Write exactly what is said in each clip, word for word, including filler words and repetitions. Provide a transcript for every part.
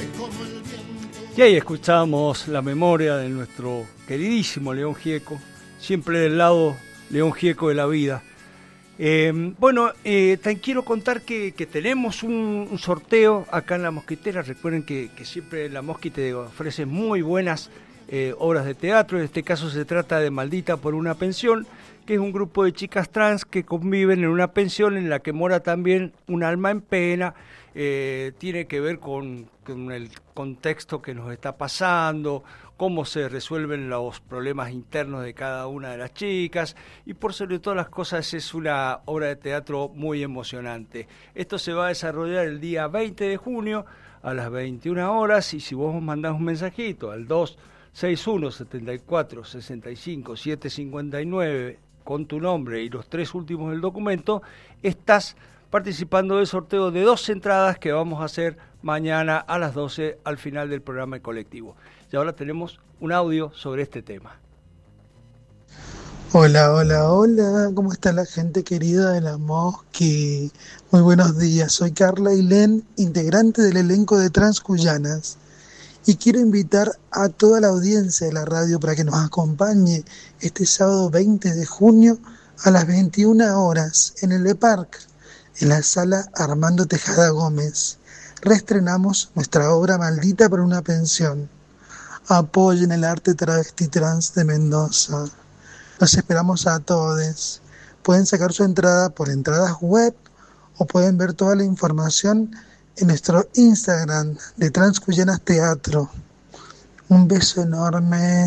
Y ahí escuchamos la memoria de nuestro queridísimo León Gieco, siempre del lado León Gieco de la vida. Eh, bueno, eh, te quiero contar que, que tenemos un, un sorteo acá en La Mosquitera. Recuerden que, que siempre La Mosquite ofrece muy buenas eh, obras de teatro. En este caso se trata de Maldita por una pensión, que es un grupo de chicas trans que conviven en una pensión en la que mora también un alma en pena. Eh, tiene que ver con, con el contexto que nos está pasando, cómo se resuelven los problemas internos de cada una de las chicas, y por sobre todas las cosas es una obra de teatro muy emocionante. Esto se va a desarrollar el día veinte de junio a las veintiuna horas, y si vos mandás un mensajito al dos seis uno, siete cuatro, seis cinco, siete cinco nueve con tu nombre y los tres últimos del documento, estás participando del sorteo de dos entradas que vamos a hacer mañana a las doce al final del programa El Colectivo. Y ahora tenemos un audio sobre este tema. Hola, hola, hola, ¿cómo está la gente querida de La Mosqui? Muy buenos días, soy Carla Ailén, integrante del elenco de Transcuyanas, y quiero invitar a toda la audiencia de la radio para que nos acompañe este sábado veinte de junio a las veintiuna horas en el E-Park, en la sala Armando Tejada Gómez. Reestrenamos nuestra obra Maldita por una pensión. Apoyen el arte travesti trans de Mendoza. Los esperamos a todos. Pueden sacar su entrada por entradas web o pueden ver toda la información en nuestro Instagram de Transcuyanas Teatro. Un beso enorme.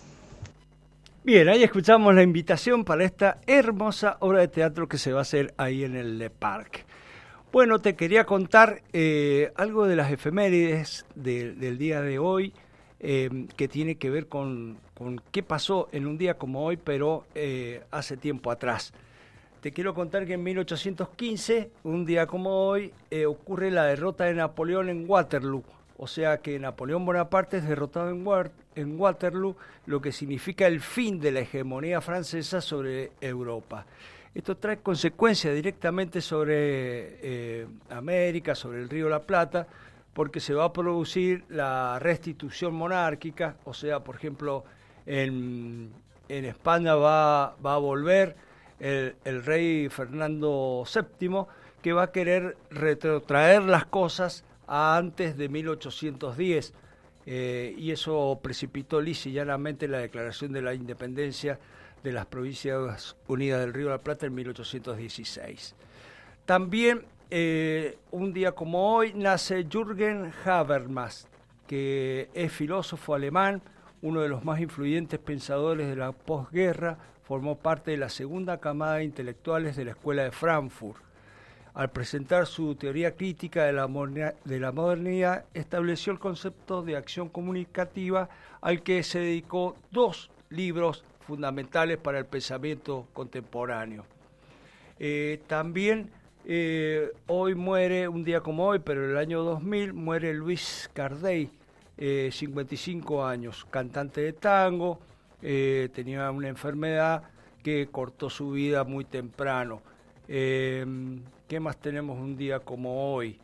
Bien, ahí escuchamos la invitación para esta hermosa obra de teatro que se va a hacer ahí en el Parque. Bueno, te quería contar eh, algo de las efemérides de, del día de hoy, eh, que tiene que ver con, con qué pasó en un día como hoy, pero eh, hace tiempo atrás. Te quiero contar que en mil ochocientos quince, un día como hoy, eh, ocurre la derrota de Napoleón en Waterloo. O sea que Napoleón Bonaparte es derrotado en, War- en Waterloo, lo que significa el fin de la hegemonía francesa sobre Europa. Esto trae consecuencias directamente sobre eh, América, sobre el Río de la Plata, porque se va a producir la restitución monárquica. O sea, por ejemplo, en, en España va, va a volver el, el rey Fernando séptimo, que va a querer retrotraer las cosas a antes de mil ochocientos diez, eh, y eso precipitó lisa y llanamente la declaración de la independencia de las Provincias Unidas del Río de la Plata en mil ochocientos dieciséis. También, eh, un día como hoy, nace Jürgen Habermas, que es filósofo alemán, uno de los más influyentes pensadores de la posguerra. Formó parte de la segunda camada de intelectuales de la Escuela de Frankfurt. Al presentar su teoría crítica de la, de la modernidad, estableció el concepto de acción comunicativa, al que se dedicó dos libros fundamentales para el pensamiento contemporáneo. Eh, también eh, hoy muere, un día como hoy, pero en el año dos mil, muere Luis Cardey, eh, cincuenta y cinco años, cantante de tango. Eh, tenía una enfermedad que cortó su vida muy temprano. Eh, ¿Qué más tenemos un día como hoy?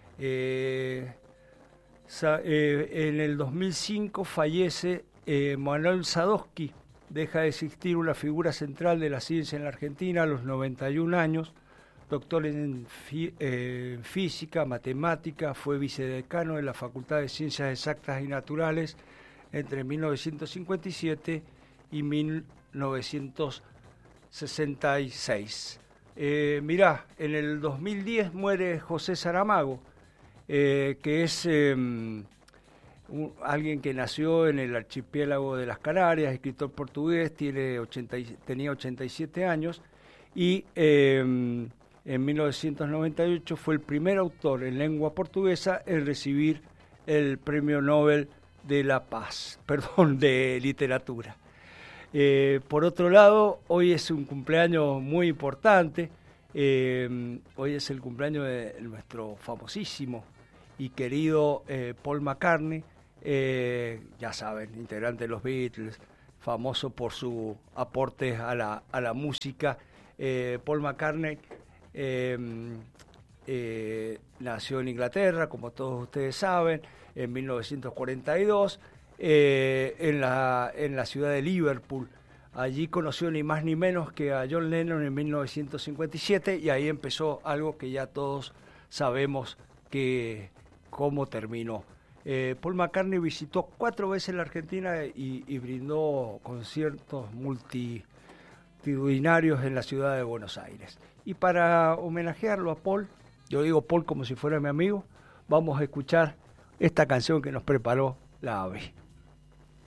Eh, sa, eh, en el dos mil cinco fallece eh, Manuel Sadowski. Deja de existir una figura central de la ciencia en la Argentina a los noventa y un años. Doctor en fi, eh, física, matemática, fue vicedecano de la Facultad de Ciencias Exactas y Naturales entre mil novecientos cincuenta y siete y mil novecientos sesenta y seis. Eh, mirá, en el dos mil diez muere José Saramago, eh, que es eh, un, alguien que nació en el archipiélago de las Canarias, escritor portugués, tiene ochenta, tenía ochenta y siete años, y eh, en mil novecientos noventa y ocho fue el primer autor en lengua portuguesa en recibir el Premio Nobel de la Paz, perdón, de literatura. Eh, por otro lado, hoy es un cumpleaños muy importante. Eh, hoy es el cumpleaños de nuestro famosísimo y querido eh, Paul McCartney, eh, ya saben, integrante de los Beatles, famoso por su aporte a la, a la música. Eh, Paul McCartney eh, eh, nació en Inglaterra, como todos ustedes saben, en mil novecientos cuarenta y dos, eh, en, la, en la ciudad de Liverpool. Allí conoció ni más ni menos que a John Lennon en mil novecientos cincuenta y siete y ahí empezó algo que ya todos sabemos que cómo terminó. Eh, Paul McCartney visitó cuatro veces la Argentina y, y brindó conciertos multitudinarios en la ciudad de Buenos Aires. Y para homenajearlo a Paul, yo digo Paul como si fuera mi amigo, vamos a escuchar esta canción que nos preparó la A B E.